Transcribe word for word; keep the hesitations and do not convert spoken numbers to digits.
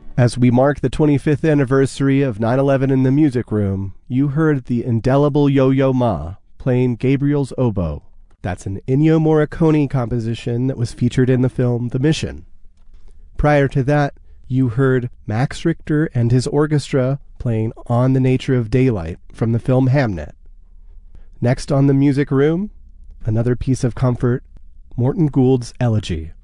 As we mark the twenty-fifth anniversary of nine eleven in the Music Room, you heard the indelible Yo-Yo Ma playing Gabriel's oboe. That's an Ennio Morricone composition that was featured in the film The Mission. Prior to that, you heard Max Richter and his orchestra playing On the Nature of Daylight from the film Hamnet. Next on the Music Room, another piece of comfort, Morton Gould's Elegy.